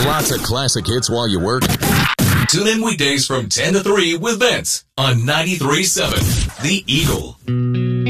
Lots of classic hits while you work. Tune in weekdays from 10 to 3 with Vince on 93.7 The Eagle.